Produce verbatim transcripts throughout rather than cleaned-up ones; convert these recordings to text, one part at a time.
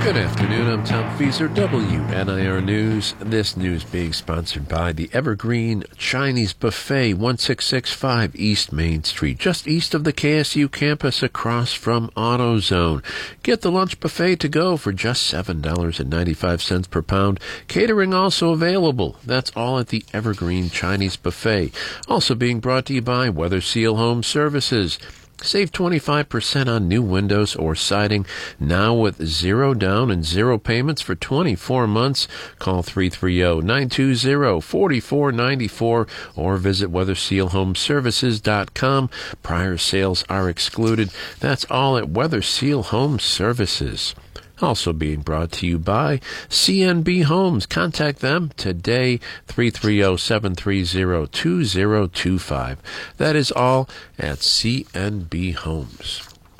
Good afternoon, I'm Tom Feaser, W N I R News. This news being sponsored by the Evergreen Chinese Buffet, one six six five East Main Street, just east of the K S U campus across from AutoZone. Get the lunch buffet to go for just seven dollars and ninety-five cents per pound. Catering also available. That's all at the Evergreen Chinese Buffet. Also being brought to you by Weather Seal Home Services. Save twenty-five percent on new windows or siding now with zero down and zero payments for twenty-four months. Call three three zero, nine two zero, four four nine four or visit weather seal home services dot com. Prior sales are excluded. That's all at Weather Seal Home Services. Also being brought to you by C N B Homes. Contact them today, three three zero, seven three zero, two zero two five. That is all at C N B Homes.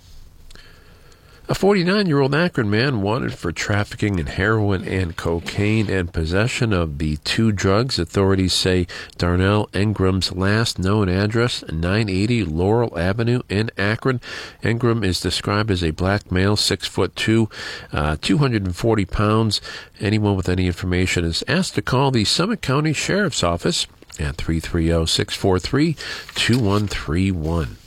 A forty-nine-year-old Akron man wanted for trafficking in heroin and cocaine and possession of the two drugs. Authorities say Darnell Engram's last known address, nine eighty Laurel Avenue in Akron. Engram is described as a black male, six foot two, uh, two hundred forty pounds. Anyone with any information is asked to call the Summit County Sheriff's Office at three three zero, six four three, two one three one.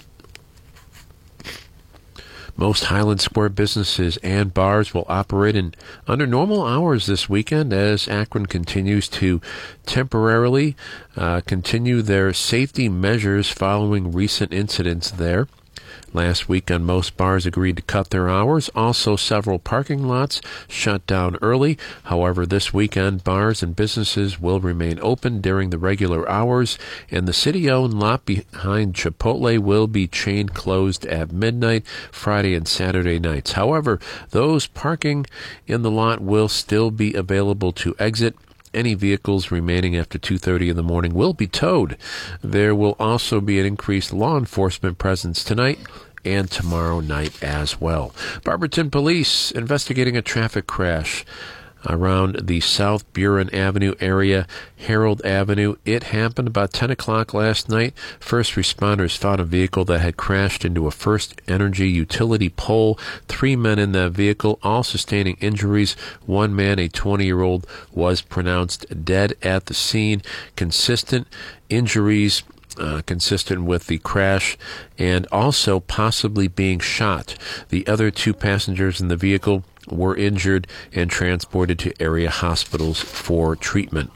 Most Highland Square businesses and bars will operate in under normal hours this weekend as Akron continues to temporarily uh, continue their safety measures following recent incidents there. Last weekend, most bars agreed to cut their hours. Also, several parking lots shut down early. However, this weekend, bars and businesses will remain open during the regular hours, and the city-owned lot behind Chipotle will be chain closed at midnight, Friday and Saturday nights. However, those parking in the lot will still be available to exit. Any vehicles remaining after two thirty in the morning will be towed. There will also be an increased law enforcement presence tonight and tomorrow night as well. Barberton Police investigating a traffic crash around the South Buren Avenue area, Harold Avenue. It happened about ten o'clock last night. First responders found a vehicle that had crashed into a First Energy utility pole. Three men in that vehicle, all sustaining injuries. One man, a twenty-year-old, was pronounced dead at the scene. Consistent injuries Uh, consistent with the crash and also possibly being shot. The other two passengers in the vehicle were injured and transported to area hospitals for treatment.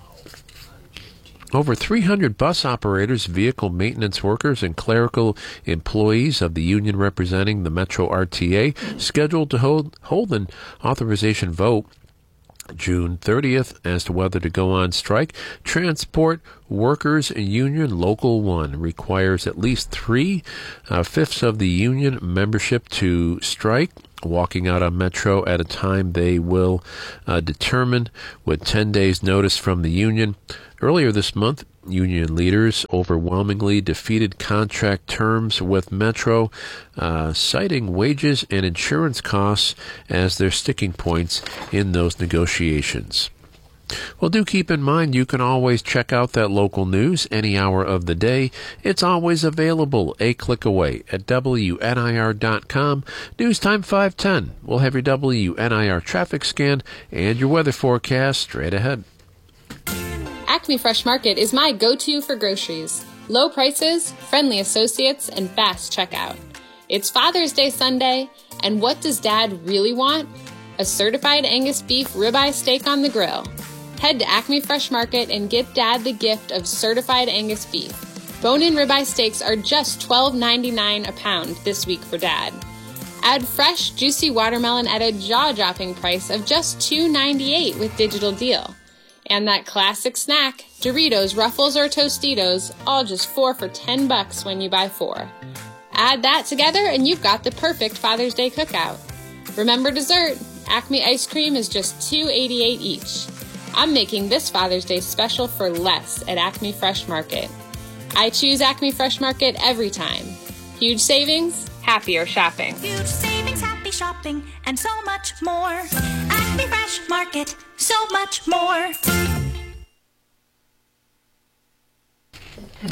Over three hundred bus operators, vehicle maintenance workers, and clerical employees of the union representing the Metro R T A scheduled to hold, hold an authorization vote June thirtieth as to whether to go on strike. Transport Workers Union Local one requires at least three uh, fifths of the union membership to strike. Walking out on Metro at a time they will uh, determine with ten days notice from the union. Earlier this month, union leaders overwhelmingly defeated contract terms with Metro, uh, citing wages and insurance costs as their sticking points in those negotiations. Well, do keep in mind you can always check out that local news any hour of the day. It's always available a click away at W N I R dot com. News time five ten. We'll have your W N I R traffic scan and your weather forecast straight ahead. Acme Fresh Market is my go-to for groceries. Low prices, friendly associates, and fast checkout. It's Father's Day Sunday, and what does Dad really want? A certified Angus beef ribeye steak on the grill. Head to Acme Fresh Market and get Dad the gift of certified Angus beef. Bone-in ribeye steaks are just twelve ninety-nine a pound this week for Dad. Add fresh, juicy watermelon at a jaw-dropping price of just two ninety-eight with Digital Deal. And that classic snack, Doritos, Ruffles, or Tostitos, all just four for ten bucks when you buy four. Add that together and you've got the perfect Father's Day cookout. Remember dessert? Acme ice cream is just two eighty-eight each. I'm making this Father's Day special for less at Acme Fresh Market. I choose Acme Fresh Market every time. Huge savings, happier shopping. Huge savings, happy shopping, and so much more. Acme Fresh Market, so much more.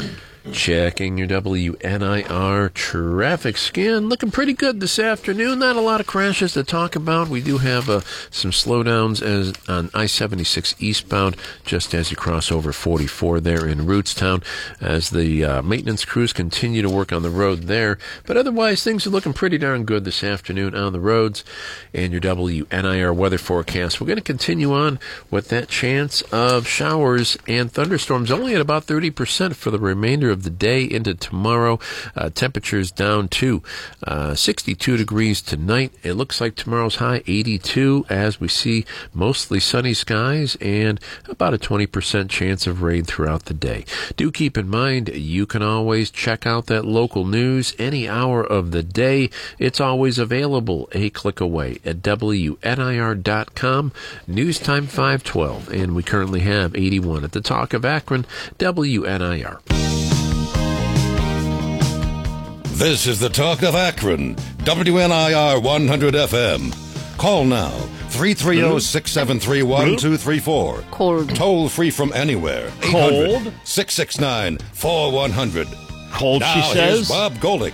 Checking your W N I R traffic scan. Looking pretty good this afternoon. Not a lot of crashes to talk about. We do have uh, some slowdowns as on I seventy-six eastbound, just as you cross over forty-four there in Rootstown, as the uh, maintenance crews continue to work on the road there. But otherwise, things are looking pretty darn good this afternoon on the roads. And your W N I R weather forecast. We're going to continue on with that chance of showers and thunderstorms, only at about thirty percent for the remainder of the day into tomorrow. Uh, temperatures down to uh, sixty-two degrees tonight. It looks like tomorrow's high eighty-two, as we see mostly sunny skies and about a twenty percent chance of rain throughout the day. Do keep in mind, you can always check out that local news any hour of the day. It's always available a click away at W N I R dot com. News time five twelve, and we currently have eighty-one at the Talk of Akron, W N I R. This is the Talk of Akron, W N I R one hundred F M. Call now, three three zero, six seven three, one two three four. Cold. Toll free from anywhere. Cold? six six nine, four one zero zero. Cold, now, she here's says. Bob Golick.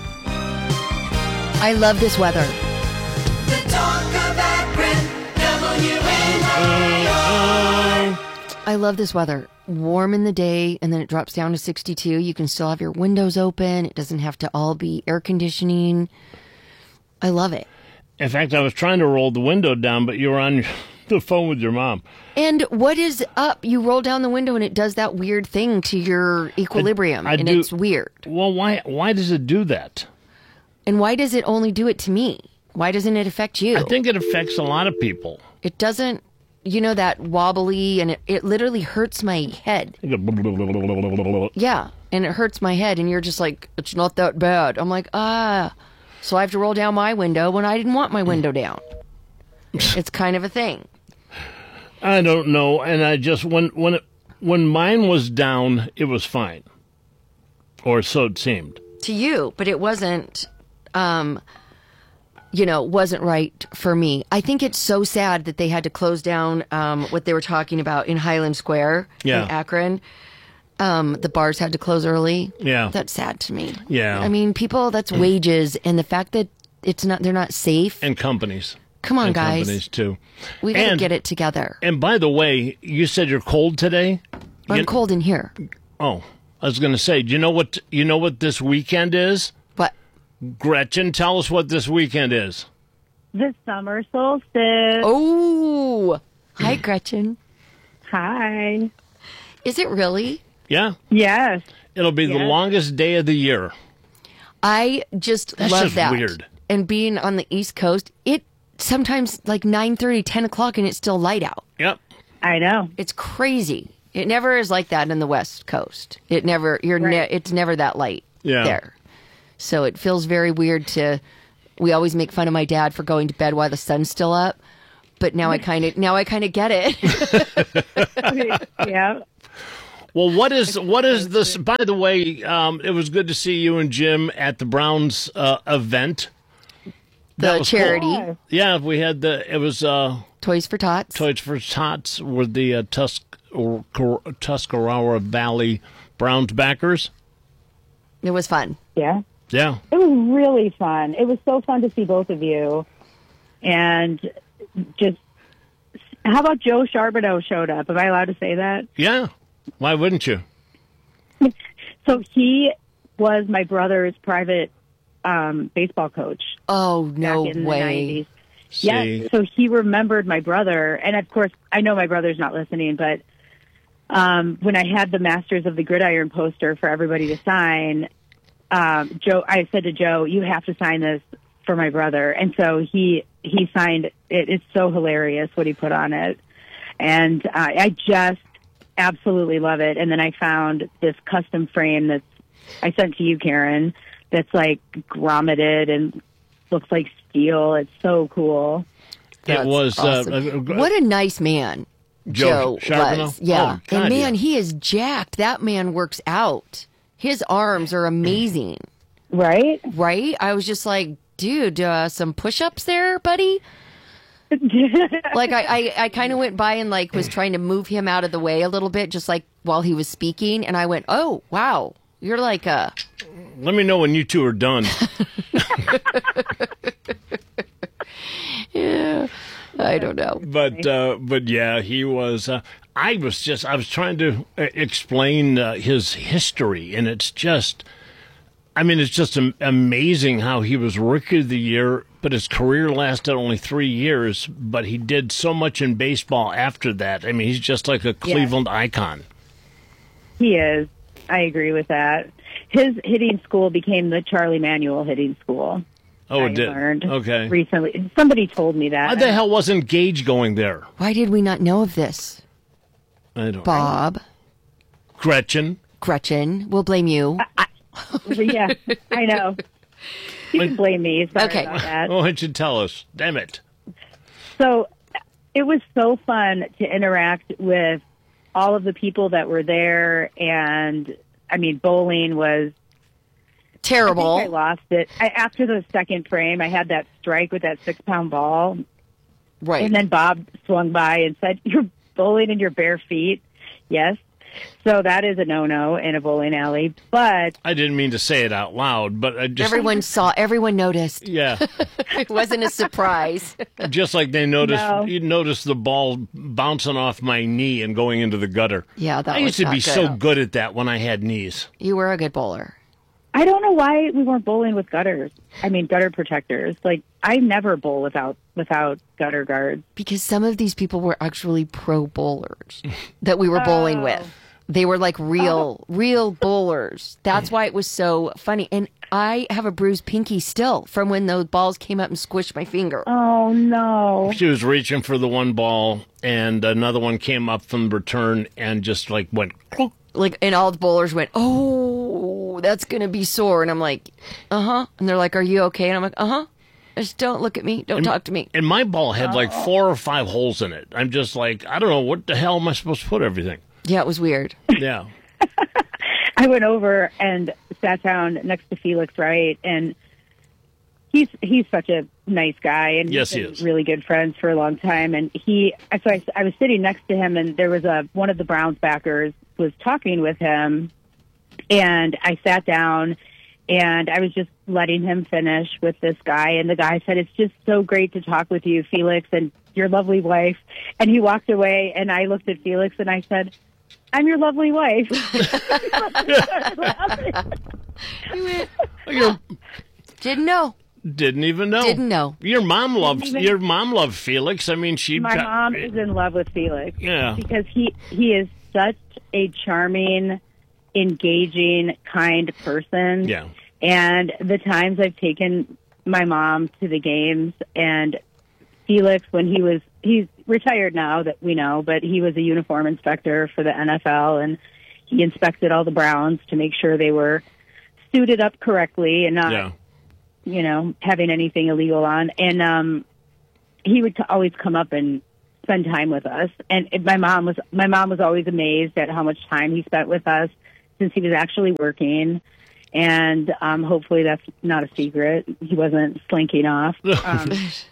I love this weather. The Talk of Akron, W N I R. I love this weather. Warm in the day, and then it drops down to sixty-two. You can still have your windows open. It doesn't have to all be air conditioning. I love it. In fact, I was trying to roll the window down, but you were on the phone with your mom. And what is up? You roll down the window, and it does that weird thing to your equilibrium, I and do- it's weird. Well, why Why does it do that? And why does it only do it to me? Why doesn't it affect you? I think it affects a lot of people. It doesn't, you know, that wobbly, and it, it literally hurts my head. Yeah, and it hurts my head, and you're just like, it's not that bad. I'm like, ah. So I have to roll down my window when I didn't want my window down. It's kind of a thing. I don't know, and I just when when it, when mine was down, it was fine, or so it seemed. To you, but it wasn't, um, you know, wasn't right for me. I think it's so sad that they had to close down um, what they were talking about in Highland Square Yeah. in Akron. Um, the bars had to close early. Yeah. That's sad to me. Yeah. I mean, people, that's wages, and the fact that it's not, they're not safe. And companies. Come on, and guys. Companies too. We gotta And- get it together. And by the way, you said you're cold today. I'm You- cold in here. Oh, I was going to say, do you know what you know what this weekend is? But Gretchen, tell us what this weekend is. The summer solstice. oh, hi, Gretchen. Hi. Is it really? Yeah, Yes. it'll be the Yes. longest day of the year. I just That's love just that. weird. And being on the East Coast, it sometimes like nine thirty, ten o'clock, and it's still light out. Yep. I know. It's crazy. It never is like that in the West Coast. It never. You're. Ne- Right. it's never that light Yeah. there. So it feels very weird to. We always make fun of my dad for going to bed while the sun's still up, but now I kind of now I kind of get it. Yeah. Well, what is what is this? By the way, um, it was good to see you and Jim at the Browns uh, event. That The was cool. charity Yeah, we had the. It was uh, Toys for Tots. Toys for Tots with the uh, Tus- or, Cor- Tuscarora Valley Browns backers. It was fun. Yeah. Yeah. It was really fun. It was so fun to see both of you. And just, how about Joe Charbonneau showed up? Am I allowed to say that? Yeah. Why wouldn't you? So he was my brother's private um, baseball coach Oh no back in way! the nineties. See? Yes, so he remembered my brother, and of course, I know my brother's not listening, but um, when I had the Masters of the Gridiron poster for everybody to sign, um, Joe, I said to Joe, "You have to sign this for my brother," and so he he signed it. It's so hilarious what he put on it, and uh, I just absolutely love it. And then I found this custom frame that's I sent to you, Karen. That's like grommeted and looks like steel. It's so cool. It That's was awesome. uh, uh, What a nice man Joe Joe, Charbonneau? was. Yeah, Oh, God, and man, yeah. he is jacked. That man works out. His arms are amazing. Right? Right? I was just like, dude, uh, some push-ups there, buddy? Like, I, I, I kind of went by and, like, was trying to move him out of the way a little bit, just, like, while he was speaking. And I went, oh, wow, You're like a... Let me know when you two are done. Yeah, I don't know. But uh, but yeah, he was. Uh, I was just. I was trying to uh, explain uh, his history, and it's just. I mean, it's just am- amazing how he was Rookie of the Year, but his career lasted only three years. But he did so much in baseball after that. I mean, he's just like a Cleveland yeah. icon. He is. I agree with that. His hitting school became the Charlie Manuel hitting school. Oh, it I did. Learned okay. Recently, somebody told me that. Why the hell wasn't Gage going there? Why did we not know of this? I don't. Bob. know. Gretchen. Gretchen, we'll blame you. I, I, yeah, I know. You can blame me. Sorry okay. about that. Why don't you tell us? Damn it. So it was so fun to interact with all of the people that were there, and I mean, bowling was terrible. I think I lost it I, after the second frame. I had that strike with that six-pound ball, right? And then Bob swung by and said, "You're bowling in your bare feet." Yes, so that is a no-no in a bowling alley. But I didn't mean to say it out loud, but I just everyone saw, everyone noticed. Yeah, it wasn't a surprise. Just like they noticed, No. you noticed the ball bouncing off my knee and going into the gutter. Yeah, that I was used to not be good. so good at that when I had knees. You were a good bowler. I don't know why we weren't bowling with gutters. I mean, gutter protectors. Like, I never bowl without without gutter guards. Because some of these people were actually pro bowlers that we were bowling Oh. with. They were like real, real bowlers. That's why it was so funny. And I have a bruised pinky still from when those balls came up and squished my finger. Oh, no. She was reaching for the one ball, and another one came up from the return and just like went clunk. Like, and all the bowlers went, oh, that's going to be sore. And I'm like, uh-huh. And they're like, are you okay? And I'm like, uh-huh. Just don't look at me. Don't and, talk to me. And my ball had like four or five holes in it. I'm just like, I don't know, what the hell am I supposed to put everything? Yeah, it was weird. Yeah. I went over and sat down next to Felix Wright, and he's he's such a nice guy, and yes, we've he been is. really good friends for a long time. And he, so I, I was sitting next to him, and there was a one of the Browns backers was talking with him, and I sat down, and I was just letting him finish with this guy, and the guy said, "It's just so great to talk with you, Felix, and your lovely wife." And he walked away, and I looked at Felix, and I said, "I'm your lovely wife." You Didn't know. didn't even know. Didn't know. Your mom loved even- your mom loved Felix. I mean, she. My mom is in love with Felix. Yeah. Because he he is such a charming, engaging, kind person. Yeah. And the times I've taken my mom to the games, and Felix, when he was, he's retired now that we know, but he was a uniform inspector for the N F L, and he inspected all the Browns to make sure they were suited up correctly and not, Yeah. you know, having anything illegal on. And um, he would t- always come up and spend time with us. And it, my mom was my mom was always amazed at how much time he spent with us since he was actually working. And um, hopefully that's not a secret. He wasn't slinking off. Um,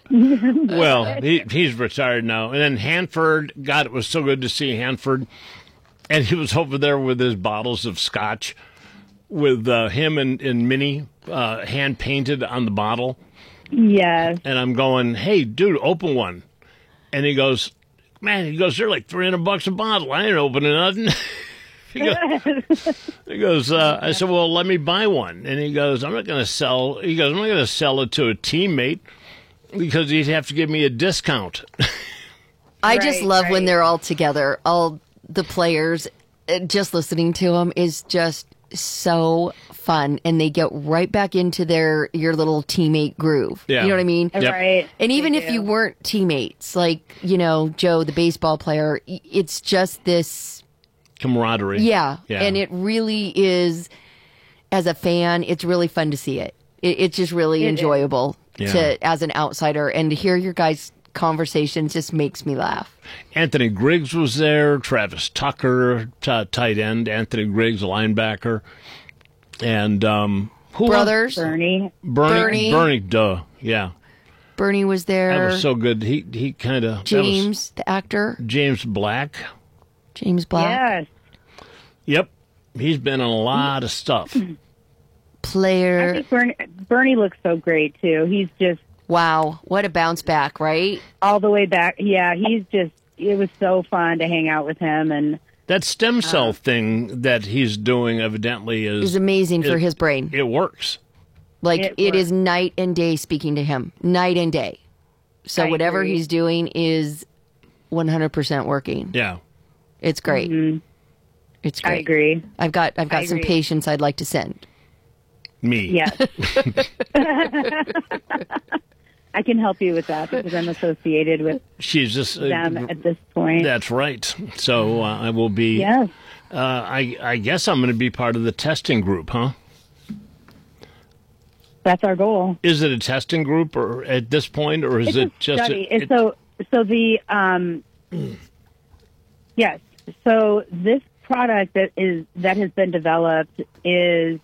Well, he, he's retired now. And then Hanford, God, it was so good to see Hanford. And he was over there with his bottles of scotch with uh, him and, and Minnie uh, hand painted on the bottle. yes. And I'm going, hey, dude, open one. And he goes, man, he goes, they're like three hundred bucks a bottle. I ain't opening nothing. He goes, he goes uh, I said, well, let me buy one. And he goes, I'm not going to sell. He goes, I'm not going to sell it to a teammate because he'd have to give me a discount. I just Right, love when right. they're all together. All the players, uh, just listening to them is just so fun, and they get right back into their your little teammate groove. Yeah. You know what I mean? Yep. Right. And even They if do. you weren't teammates, like, you know, Joe, the baseball player, y- it's just this, Camaraderie. yeah. Yeah. And it really is, as a fan, it's really fun to see it. it it's just really It is. enjoyable Yeah. to as an outsider, and to hear your guys' conversations just makes me laugh. Anthony Griggs was there. Travis Tucker, t- tight end. Anthony Griggs, linebacker. And um, who Brothers, Bernie. Bernie. Bernie. Bernie, duh. Yeah. Bernie was there. That was so good. He he kind of. James, the actor, James Black. James Black. Yes. Yep. He's been in a lot of stuff. I Player. think Bernie, Bernie looks so great, too. He's just Wow, what a bounce back, right? all the way back. Yeah, he's just, it was so fun to hang out with him. And That stem cell uh, thing that he's doing evidently is... is amazing for it, his brain. It works. Like, it, it is night and day speaking to him. Night and day. So I whatever agree. he's doing is one hundred percent working. Yeah. It's great. Mm-hmm. It's great. I agree. I've got I've got I some agree. patients I'd like to send. Me. Yes. I can help you with that because I'm associated with She's just... Uh, them at this point. That's right. So uh, I will be... Yes. Uh, I, I guess I'm going to be part of the testing group, huh? That's our goal. Is it a testing group or at this point, or is It's it a just... study. A, It's so, so the... Um, yes. So this product that is that has been developed is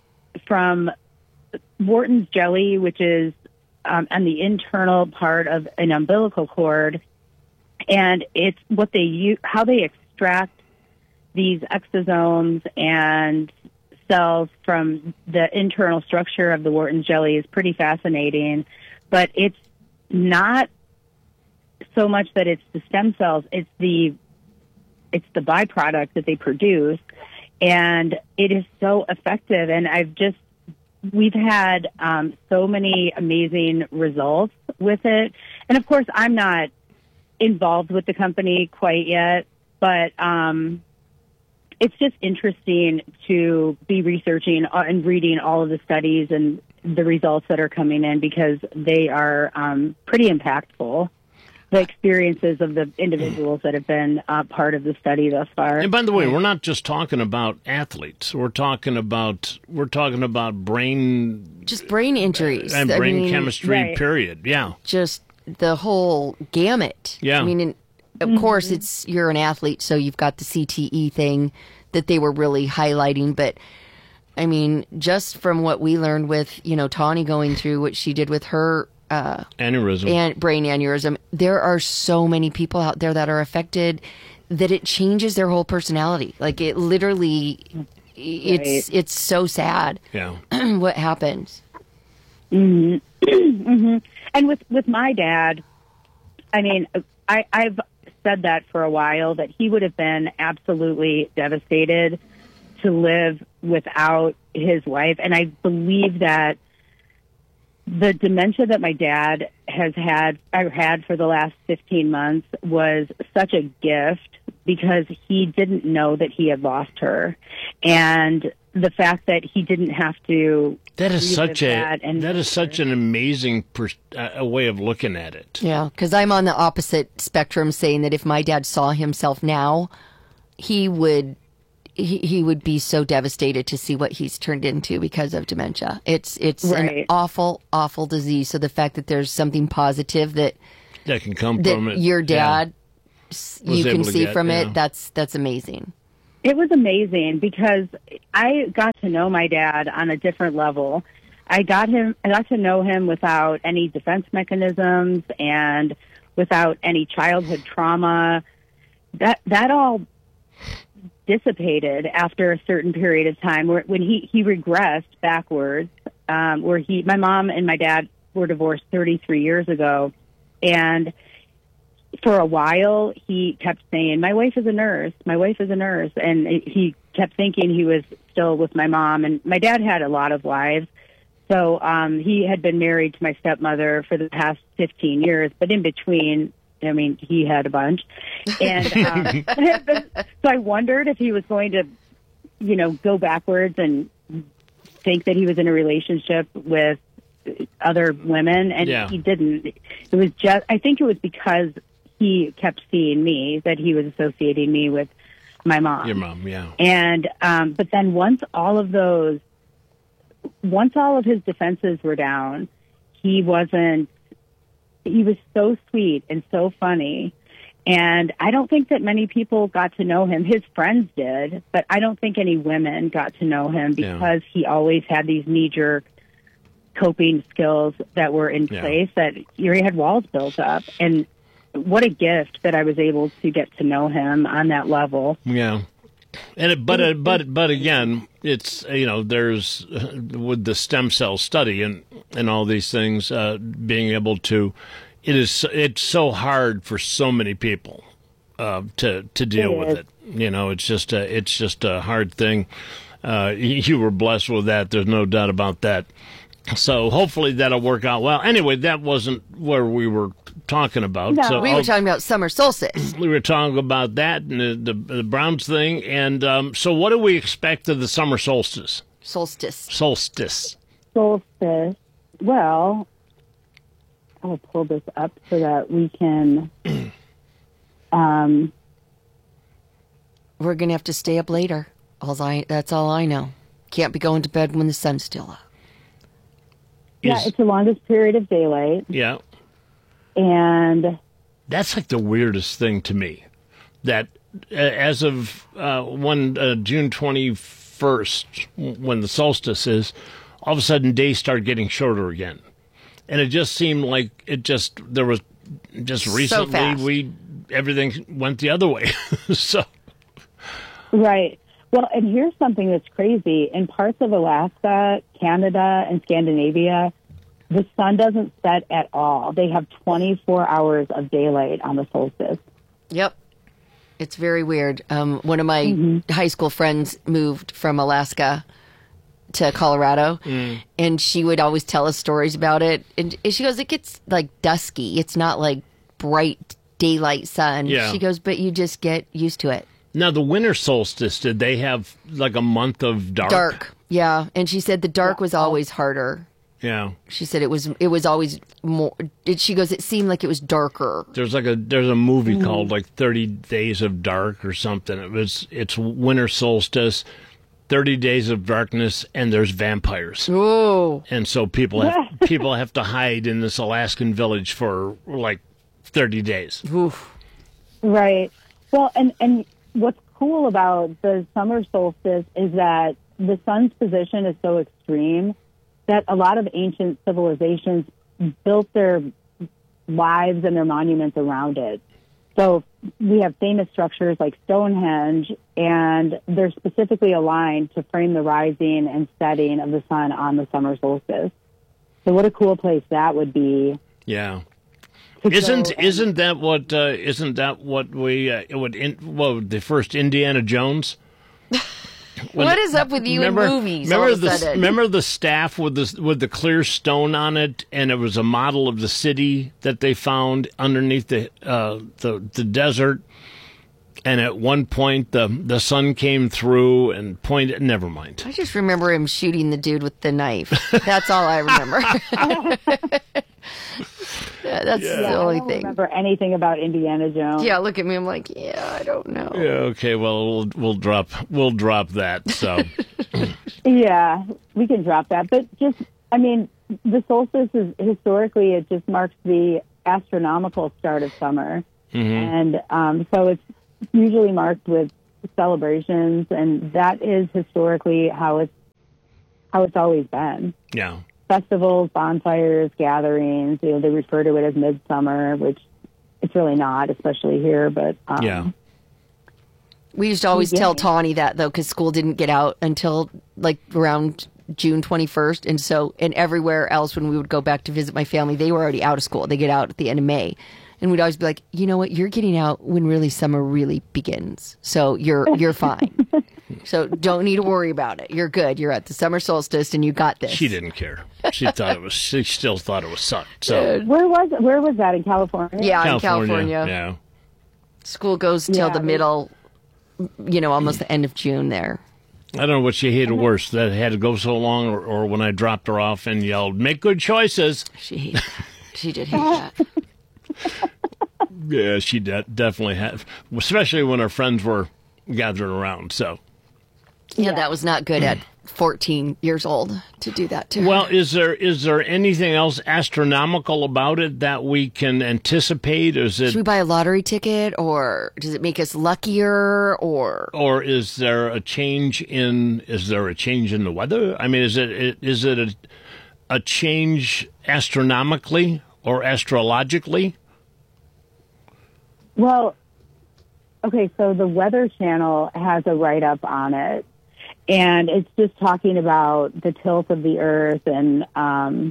from Wharton's jelly, which is um, on the internal part of an umbilical cord, and it's what they use, how they extract these exosomes and cells from the internal structure of the Wharton's jelly is pretty fascinating, but it's not so much that it's the stem cells; it's the it's the byproduct that they produce, and it is so effective. And I've just we've had um, so many amazing results with it. And of course, I'm not involved with the company quite yet, but um, it's just interesting to be researching and reading all of the studies and the results that are coming in because they are um, pretty impactful. The experiences of the individuals that have been uh, part of the study thus far. And by the way, we're not just talking about athletes. We're talking about we're talking about brain Just brain injuries. and I brain mean, chemistry. right. Period. Yeah. Just the whole gamut. Yeah. I mean, and of Mm-hmm. course, it's you're an athlete, so you've got the C T E thing that they were really highlighting. But I mean, just from what we learned with you know Tawny going through what she did with her. Uh, Aneurysm. and brain aneurysm. There are so many people out there that are affected that it changes their whole personality. Like it literally, it's it's so sad. Yeah. What happens? Mm-hmm. mm-hmm. And with with my dad, I mean, I, I've said that for a while that he would have been absolutely devastated to live without his wife, and I believe that. The dementia that my dad has had, I had for the last fifteen months was such a gift because he didn't know that he had lost her. And the fact that he didn't have to. That is such a, that, and that is such an amazing per, uh, a way of looking at it. Yeah, because I'm on the opposite spectrum saying that if my dad saw himself now, he would. He, he would be so devastated to see what he's turned into because of dementia. It's it's Right. an awful, awful disease. So the fact that there's something positive that That can come that from it. your Yeah. dad s you can able to see get, from yeah. it, that's that's amazing. It was amazing because I got to know my dad on a different level. I got him. I got to know him without any defense mechanisms and without any childhood trauma. That that all dissipated after a certain period of time. Where when he he regressed backwards, um, where he my mom and my dad were divorced thirty-three years ago, and for a while, he kept saying, my wife is a nurse, my wife is a nurse. And he kept thinking he was still with my mom. And my dad had a lot of wives. So um, he had been married to my stepmother for the past fifteen years. But in between, I mean, he had a bunch. And um, so I wondered if he was going to, you know, go backwards and think that he was in a relationship with other women. And Yeah. he didn't. It was just, I think it was because he kept seeing me, that he was associating me with my mom. Your mom, yeah. And, um, but then once all of those, once all of his defenses were down, he wasn't, he was so sweet and so funny. And I don't think that many people got to know him. His friends did, but I don't think any women got to know him Yeah. because he always had these knee-jerk coping skills that were in Yeah. place, that he had walls built up. And what a gift that I was able to get to know him on that level. Yeah. And it, but uh, but but again, it's you know there's uh, with the stem cell study and and all these things uh, being able to, it is it's so hard for so many people uh, to to deal it with is. it. You know, it's just a, it's just a hard thing. Uh, you were blessed with that. There's no doubt about that. So hopefully that'll work out well. Anyway, that wasn't where we were talking about. No, so we were I'll, talking about summer solstice. We were talking about that and the, the, the Browns thing. And um, so what do we expect of the summer solstice? Solstice. Solstice. Solstice. Well, I'll pull this up so that we can... Um, We're going to have to stay up later. All I, that's all I know. Can't be going to bed when the sun's still up. Yeah, it's the longest period of daylight. Yeah. And that's like the weirdest thing to me. That uh, as of uh, one uh, June twenty-first, when the solstice is, all of a sudden days start getting shorter again. And it just seemed like it just, there was just recently fast. we, everything went the other way. so. Right. Well, and here's something that's crazy. In parts of Alaska, Canada, and Scandinavia, the sun doesn't set at all. They have twenty-four hours of daylight on the solstice. Yep. It's very weird. Um, one of my mm-hmm. high school friends moved from Alaska to Colorado, mm. and she would always tell us stories about it. And she goes, it gets like dusky. It's not like bright daylight sun. Yeah. She goes, but you just get used to it. Now, the winter solstice, did they have like a month of dark? Dark, yeah. And she said the dark was always harder. Yeah. She said it was it was always more. It, she goes, it seemed like it was darker. There's like a there's a movie mm. called like thirty Days of Dark or something. It was it's winter solstice, thirty Days of Darkness, and there's vampires. Oh. And so people have people have to hide in this Alaskan village for like thirty days. Oof. Right. Well, and and. What's cool about the summer solstice is that the sun's position is so extreme that a lot of ancient civilizations built their lives and their monuments around it. So we have famous structures like Stonehenge, and they're specifically aligned to frame the rising and setting of the sun on the summer solstice. So what a cool place that would be. Yeah. Isn't isn't that what uh, isn't that what we uh, would in, well the first Indiana Jones? When, what is up with you remember, in movies? Remember all of a the sudden? remember the staff with the with the clear stone on it, and it was a model of the city that they found underneath the uh, the the desert. And at one point, the the sun came through and pointed. Never mind. I just remember him shooting the dude with the knife. That's all I remember. Yeah, that's yeah. the yeah, only I don't thing. remember anything about Indiana Jones. Yeah, look at me. I'm like, yeah, I don't know. Yeah. Okay. Well, we'll we'll drop we'll drop that. So. Yeah, we can drop that. But just, I mean, the solstice is historically it just marks the astronomical start of summer, mm-hmm. and um, so it's usually marked with celebrations, and that is historically how it's how it's always been. Yeah. Festivals, bonfires, gatherings, you know, they refer to it as midsummer, which it's really not, especially here, but... Um, yeah. We used to always yeah. tell Tawny that, though, because school didn't get out until, like, around June twenty-first, and so, and everywhere else when we would go back to visit my family, they were already out of school. They get out at the end of May. And we'd always be like, you know what, you're getting out when really summer really begins. So you're you're fine. So don't need to worry about it. You're good. You're at the summer solstice and you got this. She didn't care. She thought it was she still thought it was sucked. So where was where was that in California? Yeah, California, in California. Yeah. School goes till Yeah, the middle, you know, almost the end of June there. I don't know what she hated worse, that it had to go so long or, or when I dropped her off and yelled, "Make good choices." She hated that. She did hate that. Yeah, she de- definitely had, especially when her friends were gathering around. So, Yeah, that was not good at fourteen years old to do that to her. well, is there is there anything else astronomical about it that we can anticipate? Is it, should we buy a lottery ticket, or does it make us luckier, or or is there a change in is there a change in the weather? I mean, is it is it a a change astronomically or astrologically? Well, okay, so the Weather Channel has a write-up on it, and it's just talking about the tilt of the Earth, and um,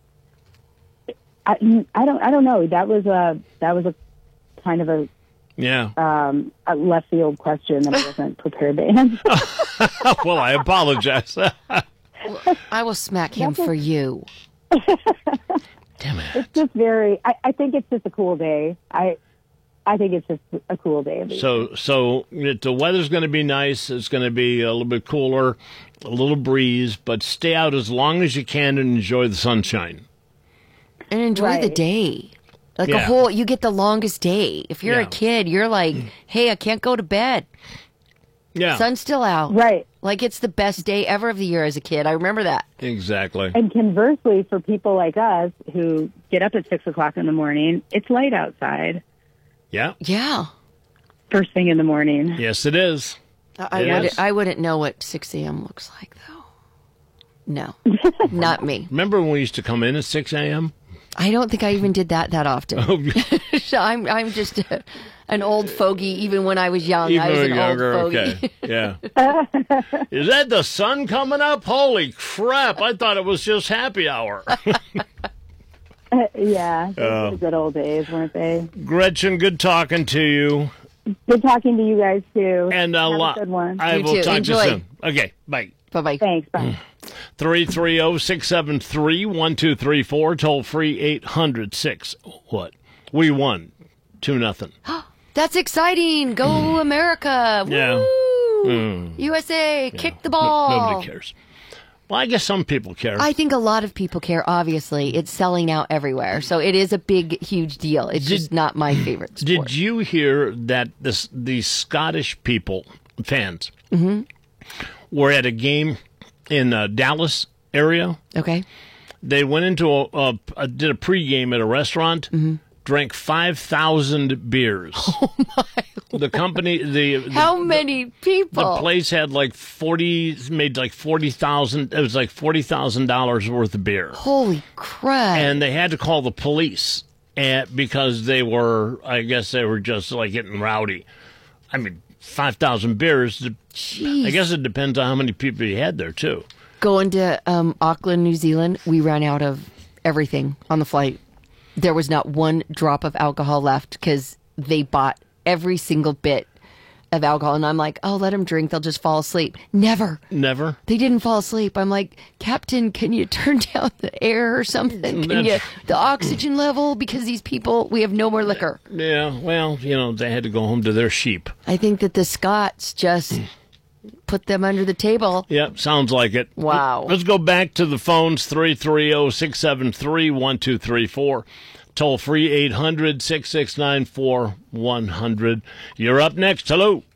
I, I don't, I don't know. That was a that was a kind of a Yeah. um, a left field question that I wasn't prepared to answer. Well, I apologize. I will smack him for you. Damn it. It's just very. I, I think it's just a cool day. I I think it's just a cool day. So, so it, the weather's going to be nice. It's going to be a little bit cooler, a little breeze, but stay out as long as you can and enjoy the sunshine. And enjoy Right. the day. Like Yeah. a whole, you get the longest day. If you're Yeah. a kid, you're like, hey, I can't go to bed. Yeah, Sun's still out. Right. Like it's the best day ever of the year as a kid. I remember that. exactly. And conversely, for people like us who get up at six o'clock in the morning, it's light outside Yeah, Yeah. first thing in the morning. yes, it is. I, It would, is. I wouldn't know what six a.m. looks like, though. No, not me. Remember when we used to come in at six a.m.? I don't think I even did that that often. So I'm I'm just a, an old fogey. Even when I was young, Even I was when an younger, old fogey. okay. Yeah. Is that the sun coming up? Holy crap. I thought it was just happy hour. Yeah, those were the good old days, weren't they? Gretchen, good talking to you. Good talking to you guys too. And uh, Have lo- a good one. I You will too. talk Enjoy. to you soon. Okay, bye. Bye bye. Thanks. Bye. three three zero, six seven three, one two three four, toll free eight hundred six. What? We won. Two nothing. That's exciting. Go America. Yeah. Woo! U S A, kick the ball. No- nobody cares. Well, I guess some people care. I think a lot of people care, obviously. It's selling out everywhere. So it is a big, huge deal. It's Did- just not my favorite sport. Did you hear that this these Scottish people, fans, Mm-hmm. were at a game in uh, Dallas area? Okay. They went into a, a, a did a pregame at a restaurant, Mm-hmm. drank five thousand beers. Oh my! The company, the, the How many people? the place had like forty, made like forty thousand. It was like forty thousand dollars worth of beer, Holy crap. and they had to call the police, and because they were, I guess they were just like getting rowdy. I mean, five thousand beers. Jeez. I guess it depends on how many people you had there too. Going to um, Auckland, New Zealand, we ran out of everything on the flight. There was not one drop of alcohol left because they bought every single bit of alcohol. And I'm like, oh, let them drink. They'll just fall asleep. Never. Never. They didn't fall asleep. I'm like, Captain, can you turn down the air or something? Can you, That's- the oxygen level? Because these people, we have no more liquor. Yeah. Well, you know, they had to go home to their sheep. I think that the Scots just put them under the table. Yep, sounds like it. Wow. Let's go back to the phones, three three zero, six seven three, one two three four. Toll free, eight hundred, six six nine, four one hundred. You're up next. Hello.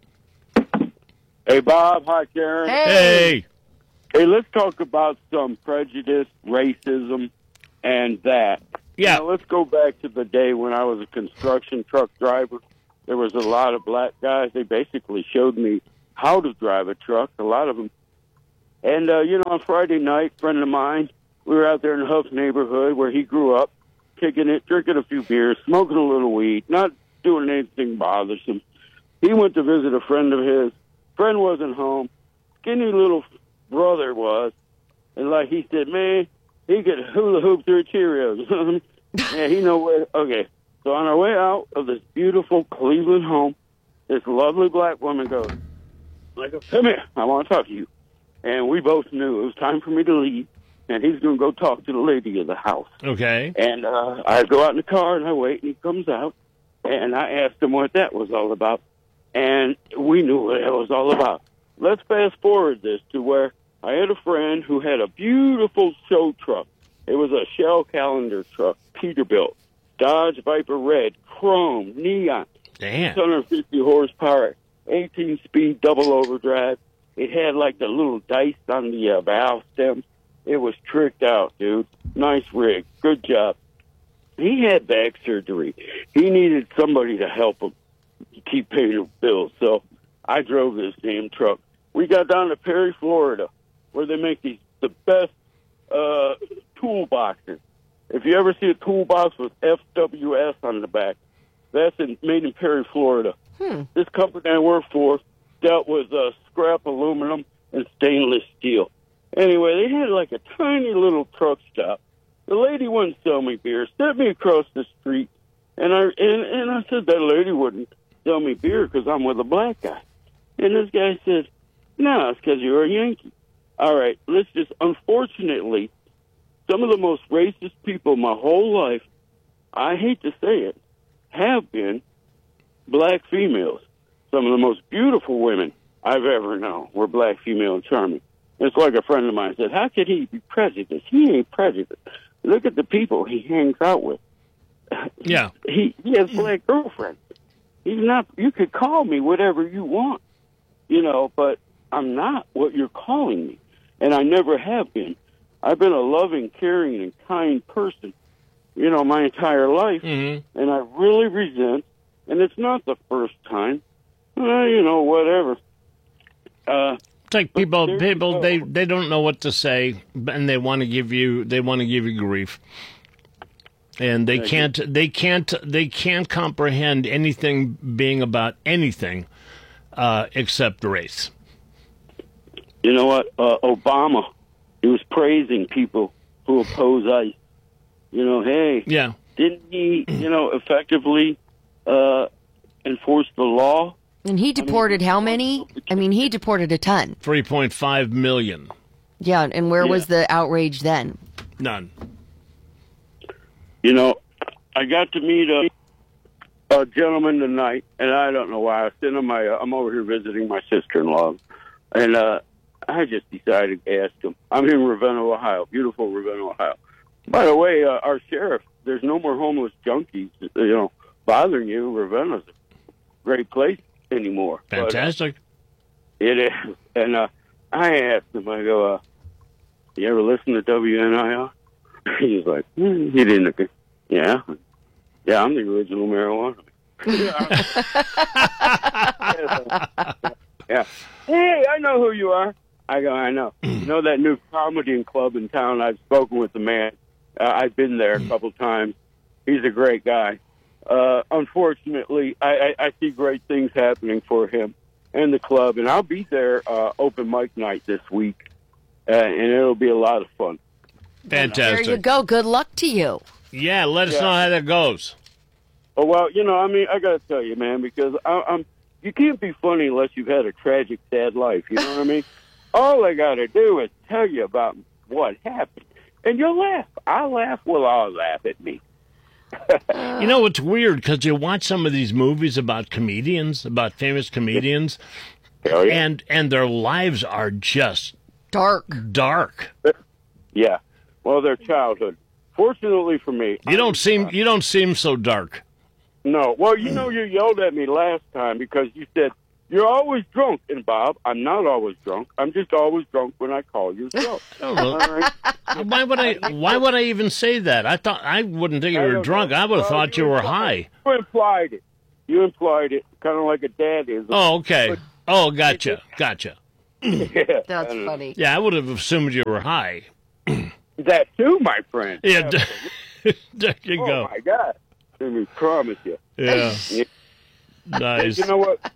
Hey, Bob. Hi, Karen. Hey. Hey. Hey, let's talk about some prejudice, racism, and that. Yeah. Now, let's go back to the day when I was a construction truck driver. There was a lot of black guys. They basically showed me how to drive a truck, a lot of them. And, uh, you know, on Friday night, a friend of mine, we were out there in the Huff neighborhood where he grew up, kicking it, drinking a few beers, smoking a little weed, not doing anything bothersome. He went to visit a friend of his. Friend wasn't home. Skinny little brother was. And, like, he said, man, he could hula hoop through Cheerios. Yeah, he know where. Okay. So on our way out of this beautiful Cleveland home, this lovely black woman goes, like, come here, I want to talk to you. And we both knew it was time for me to leave, and he's going to go talk to the lady of the house. Okay. And uh, I go out in the car, and I wait, and he comes out, and I asked him what that was all about. And we knew what it was all about. Let's fast forward this to where I had a friend who had a beautiful show truck. It was a Shell Calendar truck, Peterbilt, Dodge Viper Red, chrome, neon, Damn. six hundred fifty horsepower, eighteen speed double overdrive. It had like the little dice on the uh, valve stems. It was tricked out, dude. Nice rig. Good job. He had back surgery. He needed somebody to help him keep paying his bills. So I drove this damn truck. We got down to Perry, Florida, where they make these the best uh, toolboxes. If you ever see a toolbox with F W S on the back, that's in, made in Perry, Florida. Hmm. This company I work for dealt with uh, scrap aluminum and stainless steel. Anyway, they had like a tiny little truck stop. The lady wouldn't sell me beer, sent me across the street, and I and, and I said that lady wouldn't sell me beer because I'm with a black guy. And this guy said, no, it's because you're a Yankee. All right, let's just, unfortunately, some of the most racist people my whole life, I hate to say it, have been black females. Some of the most beautiful women I've ever known were black, female, and charming. It's like a friend of mine said, how could he be prejudiced? He ain't prejudiced. Look at the people he hangs out with. Yeah. He, he has black girlfriends. He's not, you could call me whatever you want, you know, but I'm not what you're calling me. And I never have been. I've been a loving, caring, and kind person, you know, my entire life. Mm-hmm. And I really resent, and it's not the first time, uh, you know, whatever. Uh, It's like people, people, they, they don't know what to say, and they want to give you, they want to give you grief, and they can't, they can't, they can't comprehend anything being about anything uh, except race. You know what? Uh, Obama, he was praising people who oppose ICE. You know, hey, yeah, didn't he, you know, effectively uh, enforce the law? And he deported how many? I mean, he deported a ton. three point five million. Yeah, and where Yeah. was the outrage then? None. You know, I got to meet a, a gentleman tonight, and I don't know why. I was sitting on my, uh, I'm over here visiting my sister-in-law, and uh, I just decided to ask him. I'm in Ravenna, Ohio, beautiful Ravenna, Ohio. By the way, uh, our sheriff, there's no more homeless junkies, you know, bothering you. Ravenna's a great place anymore. Fantastic. But, uh, it is. And uh, I asked him, I go, uh, you ever listen to W N I R? He's like, mm, he didn't agree. Yeah. Yeah, I'm the original marijuana. yeah. yeah. Hey, I know who you are. I go, I know. You know that new comedy club in town? I've spoken with the man. Uh, I've been there a couple times. He's a great guy. Uh, unfortunately, I, I, I see great things happening for him and the club, and I'll be there uh, open mic night this week, uh, and it'll be a lot of fun. Fantastic. There you go. Good luck to you. Yeah, let us Yeah. know how that goes. Oh, well, you know, I mean, I got to tell you, man, because I, I'm you can't be funny unless you've had a tragic, sad life. You know what I mean? All I got to do is tell you about what happened, and you'll laugh. I'll laugh. Well, I'll laugh at me. You know, it's weird because you watch some of these movies about comedians, about famous comedians, Hell yeah. and and their lives are just Dark. dark. Yeah. Well, their childhood. Fortunately for me, You don't seem you don't seem so dark. no. Well, you know, you yelled at me last time because you said you're always drunk. And Bob, I'm not always drunk. I'm just always drunk when I call you drunk. Oh, well, All right. why would I? Why would I even say that? I thought I wouldn't think you I were don't drunk. know. I would have Well, thought you were high. You implied it. You implied it, kind of like a dad is. Oh, okay. Oh, gotcha, gotcha. Yeah. That's funny. Yeah, I would have assumed you were high. That too, my friend. Yeah, there you Oh go. my God! Let me promise you. Yeah, Yeah. nice. You know what?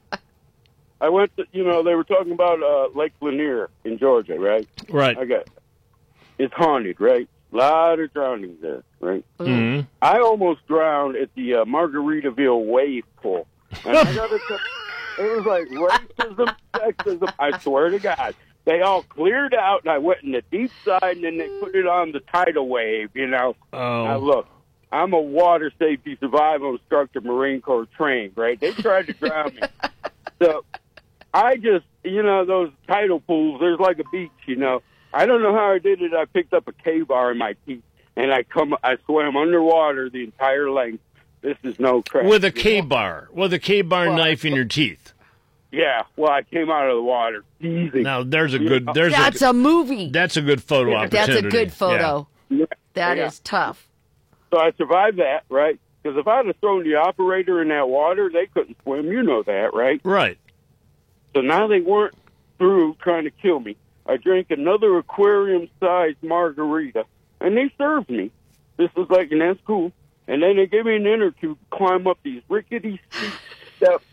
I went to, you know, they were talking about uh, Lake Lanier in Georgia, right? Right. I got, it's haunted, right? A lot of drownings there, right? Mhm. I almost drowned at the uh, Margaritaville wave pool. And I gotta tell it was like racism, sexism, I swear to God. They all cleared out, and I went in the deep side, and then they put it on the tidal wave, you know. Oh. Now, look, I'm a water safety survival instructor, Marine Corps trained, right? They tried to drown me. So I just, you know, those tidal pools, there's like a beach, you know. I don't know how I did it. I picked up a K-bar in my teeth, and I come, I swam underwater the entire length. This is no crap. With a you know? K-bar, with a K-bar Well, knife in your teeth. Yeah, well, I came out of the water easy. Now there's a good there's That's a, a movie. that's a good photo That's opportunity. a good photo. Yeah. That Yeah. is tough. So I survived that, right? Because if I'd have thrown the operator in that water, they couldn't swim. You know that, right? Yeah. Right. So now they weren't through trying to kill me. I drank another aquarium-sized margarita, and they served me. This was like, and that's cool. And then they gave me an inner tube to climb up these rickety steep steps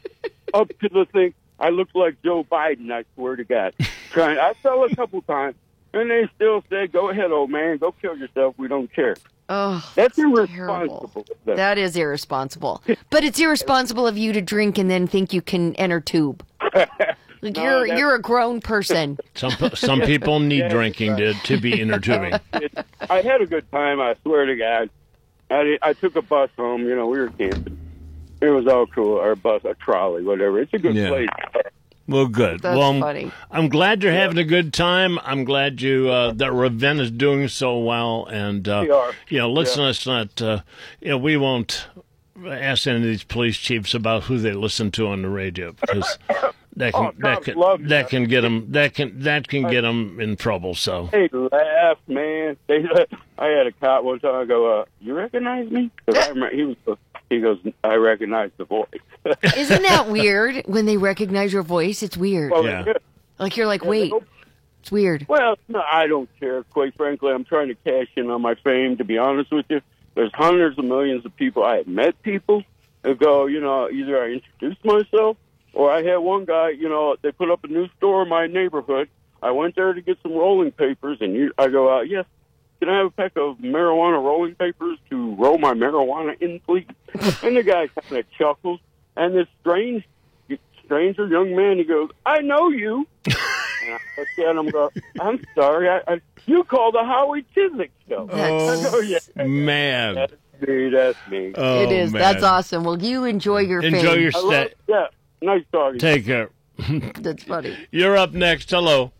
up to the thing. I looked like Joe Biden, I swear to God. Trying, I fell a couple times, and they still said, go ahead, old man, go kill yourself. We don't care. Oh, that's, that's irresponsible. That is irresponsible. But it's irresponsible of you to drink and then think you can enter tube. Like no, you're you're a grown person. Some some people need yeah, drinking right. to, to be inner tubing. I had a good time, I swear to God. I, I took a bus home, you know, we were camping. It was all cool, or a bus, a trolley, whatever. It's a good yeah. place. Well, good. That's well, I'm, funny. I'm glad you're having a good time. I'm glad you uh, that Ravenna is doing so well, and uh, we are. you know, listen, yeah. let's not. Uh, you know, we won't ask any of these police chiefs about who they listen to on the radio because that can oh, that can that. that can get them that can that can get them in trouble. So they laughed, man. They I had a cop one time. I go, uh, "You recognize me?" Because I remember he was. He goes, "I recognize the voice." Isn't that weird when they recognize your voice? It's weird. Well, yeah. yeah. Like you're like, wait, it's weird. Well, no, I don't care. Quite frankly, I'm trying to cash in on my fame. To be honest with you, there's hundreds of millions of people. I have met people that go, you know, either I introduced myself or I had one guy. You know, they put up a new store in my neighborhood. I went there to get some rolling papers, and you, I go, uh, yes. Can I have a pack of marijuana rolling papers to roll my marijuana in, please? And the guy kind of chuckles. And this strange, stranger young man, he goes, I know you. And I look at him and go, I'm sorry. I, I, you call the Howie Chiswick show. Oh, go, yeah. man. That's me. That's me. Oh, it is. man. That's awesome. Well, you enjoy your Enjoy fame. your stay. Yeah. Nice talking. Take care. That's funny. You're up next. Hello.